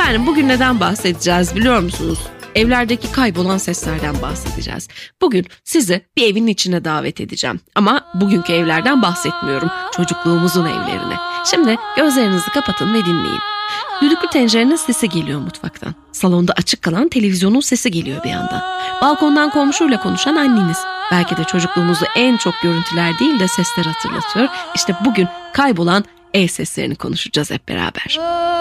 Efendim bugün neden bahsedeceğiz biliyor musunuz? Evlerdeki kaybolan seslerden bahsedeceğiz. Bugün sizi bir evin içine davet edeceğim. Ama bugünkü evlerden bahsetmiyorum. Çocukluğumuzun evlerine. Şimdi gözlerinizi kapatın ve dinleyin. Düdüklü tencerenin sesi geliyor mutfaktan. Salonda açık kalan televizyonun sesi geliyor bir yandan. Balkondan komşuyla konuşan anneniz. Belki de çocukluğumuzu en çok görüntüler değil de sesler hatırlatıyor. İşte bugün kaybolan ev seslerini konuşacağız hep beraber.